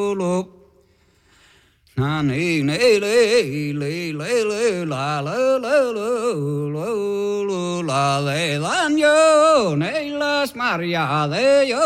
Na nee nee lee lee lee lee la la la la la la la la yo nee las Maria de yo